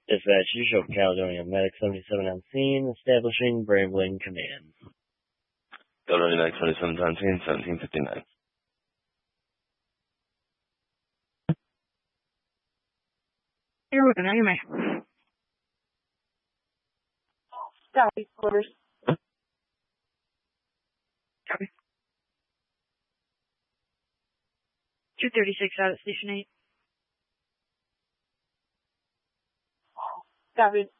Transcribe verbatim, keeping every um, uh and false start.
Dispatch, you show Caledonia Medic seventy-seven on scene, establishing Brambling Command. Caledonia Medic seventy-seven on scene, seventeen fifty-nine. Here with an anime. Copy, quarters. Copy. two thirty-six out at Station eight. Copy.